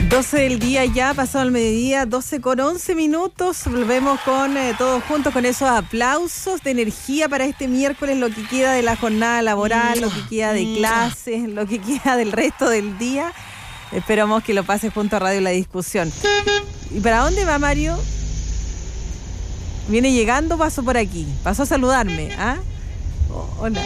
12 del día ya, pasado el mediodía, 12 con 11 minutos. Volvemos con todos juntos con esos aplausos de energía para este miércoles, lo que queda de la jornada laboral, lo que queda de clases, lo que queda del resto del día. Esperamos que lo pase junto a Radio La Discusión. ¿Y para dónde va, Mario? Viene llegando, pasó por aquí. Pasó a saludarme, ¿ah? Hola.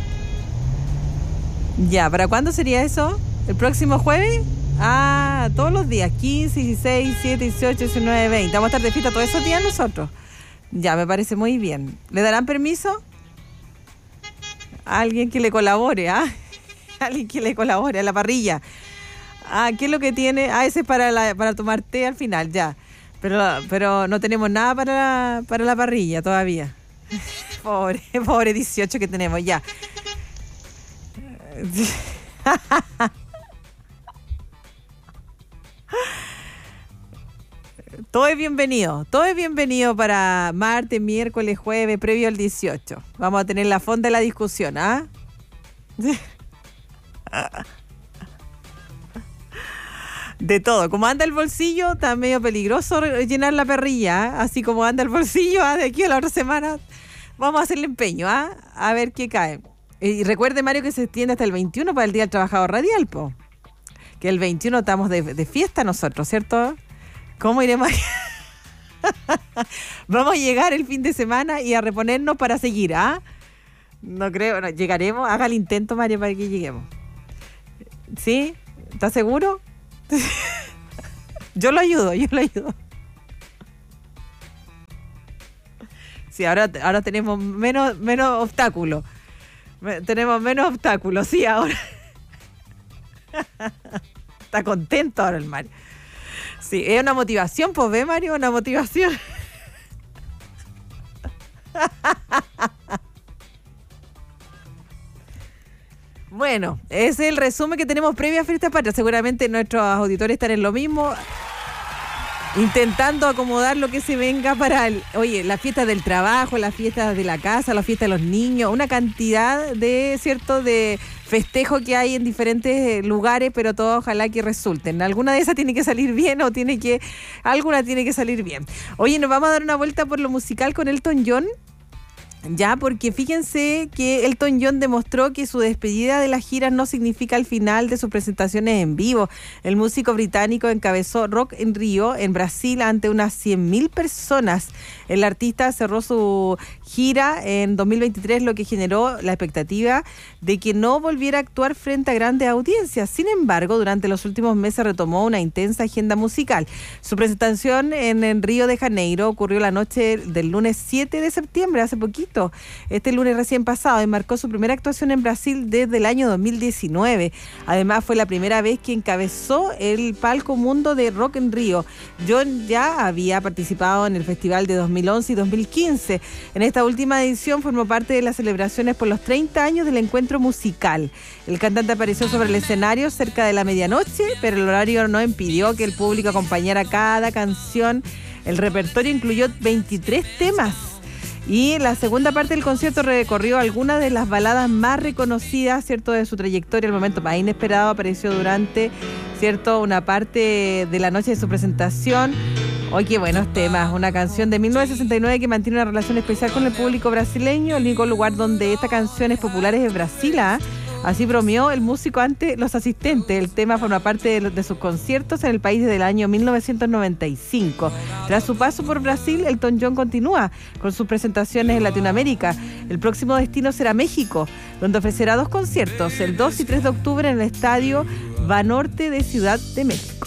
Ya, ¿para cuándo sería eso? ¿El próximo jueves? Ah, todos los días, 15, 16, 17, 18, 19, 20. Vamos a estar de fiesta todos esos días nosotros. Ya, me parece muy bien. ¿Le darán permiso? A alguien que le colabore, ¿ah? Alguien que le colabore a la parrilla. Ah, ¿qué es lo que tiene? Ah, ese es para tomar té al final, ya. Pero no tenemos nada para la parrilla todavía. Pobre 18 que tenemos, ya. Todo es bienvenido para martes, miércoles, jueves, previo al 18. Vamos a tener la fonda de la discusión, ¿ah? De todo. Como anda el bolsillo, está medio peligroso llenar la parrilla, ¿ah? Así como anda el bolsillo, ¿ah? De aquí a la otra semana vamos a hacerle empeño, ¿ah? A ver qué cae. Y recuerde, Mario, que se extiende hasta el 21 para el Día del Trabajador Radial, po. Que el 21 estamos de fiesta nosotros, ¿cierto? ¿Cómo iremos? Vamos a llegar el fin de semana y a reponernos para seguir, ¿ah? No creo, no, llegaremos. Haga el intento, Mario, para que lleguemos. ¿Sí? ¿Estás seguro? Yo lo ayudo. Sí, ahora tenemos menos obstáculos. Tenemos menos obstáculos, sí, ahora. Está contento ahora el Mario. Sí, es una motivación, pues, ¿ve, Mario? Una motivación. Bueno, ese es el resumen que tenemos previa a Fiestas Patrias. Seguramente nuestros auditores están en lo mismo, intentando acomodar lo que se venga para las fiestas del trabajo, las fiestas de la casa, las fiestas de los niños, una cantidad de festejo que hay en diferentes lugares, pero todo ojalá que resulten. Alguna de esas tiene que salir bien alguna tiene que salir bien. Oye, nos vamos a dar una vuelta por lo musical con Elton John. Ya, porque fíjense que Elton John demostró que su despedida de las giras no significa el final de sus presentaciones en vivo. El músico británico encabezó Rock in Rio en Brasil ante unas 100.000 personas. El artista cerró su gira en 2023, lo que generó la expectativa de que no volviera a actuar frente a grandes audiencias. Sin embargo, durante los últimos meses retomó una intensa agenda musical. Su presentación en Río de Janeiro ocurrió la noche del lunes 7 de septiembre, hace poquito. Este lunes recién pasado, y marcó su primera actuación en Brasil desde el año 2019. Además, fue la primera vez que encabezó el palco mundo de Rock in Rio. John ya había participado en el festival de 2011 y 2015. En esta última edición formó parte de las celebraciones por los 30 años del encuentro musical. El cantante apareció sobre el escenario cerca de la medianoche, pero el horario no impidió que el público acompañara cada canción. El repertorio incluyó 23 temas. Y la segunda parte del concierto recorrió algunas de las baladas más reconocidas, ¿cierto?, de su trayectoria. El momento más inesperado apareció durante, ¿cierto?, una parte de la noche de su presentación. ¡Ay, qué buenos temas! Una canción de 1969 que mantiene una relación especial con el público brasileño. El único lugar donde esta canción es popular es en Brasil, ¿eh? Así bromeó el músico ante los asistentes. El tema forma parte de sus conciertos en el país desde el año 1995. Tras su paso por Brasil, Elton John continúa con sus presentaciones en Latinoamérica. El próximo destino será México, donde ofrecerá 2 conciertos, el 2 y 3 de octubre en el Estadio Banorte de Ciudad de México.